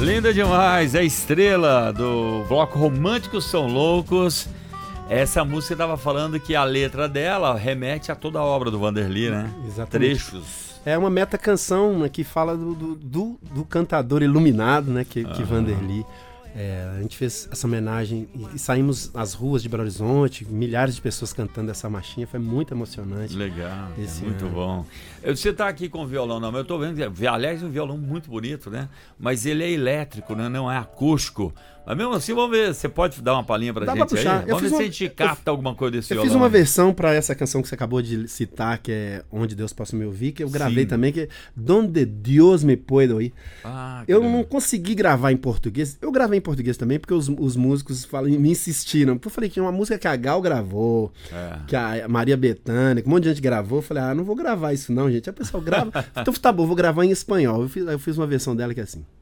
Linda demais, é a Estrela do bloco Românticos São Loucos. Essa música estava falando que a letra dela remete a toda a obra do Vanderly, né? Exatamente. Trechos. É uma meta-canção, né, que fala do cantador iluminado, né, que Vanderly. A gente fez essa homenagem e saímos às ruas de Belo Horizonte, milhares de pessoas cantando essa marchinha, foi muito emocionante. Legal, muito bom. Você está aqui com o violão, não, mas eu estou vendo, aliás, um violão muito bonito, né? Mas ele é elétrico, né? Não é acústico. Mas mesmo assim, vamos ver, você pode dar uma palhinha pra gente puxar. aí? Vamos ver se a gente capta alguma coisa desse violão. Eu fiz uma versão para essa canção que você acabou de citar, que é Onde Deus Possa Me Ouvir, que eu gravei também, que é Donde Dios Me Puede Oír. Eu não consegui gravar em português, eu gravei em português também, porque os músicos me insistiram. Eu falei que tinha uma música que a Gal gravou, que a Maria Bethânia, que um monte de gente gravou. Eu falei, não vou gravar isso não, gente. Aí o pessoal grava, então tá bom, vou gravar em espanhol. Eu fiz uma versão dela que é assim.